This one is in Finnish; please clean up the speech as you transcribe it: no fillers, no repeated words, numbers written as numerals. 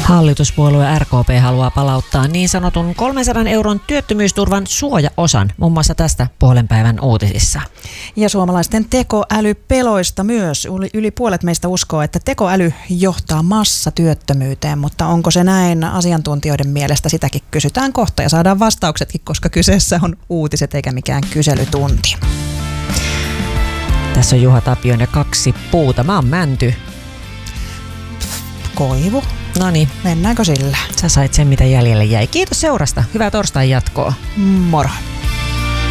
Hallituspuolue RKP haluaa palauttaa niin sanotun 300 euron työttömyysturvan suojaosan, muun muassa tästä puolen päivän uutisissa. Ja suomalaisten tekoälypeloista myös. Yli puolet meistä uskoo, että tekoäly johtaa massatyöttömyyteen, mutta onko se näin? Asiantuntijoiden mielestä sitäkin kysytään kohta ja saadaan vastauksetkin, koska kyseessä on uutiset eikä mikään kyselytunti. Tässä on Juha Tapion ja 2 puuta. Mä oon Mänty. Koivu. Noniin. Mennäänkö sillä? Sä sait sen, mitä jäljelle jäi. Kiitos seurasta. Hyvää torstain jatkoa. Moro.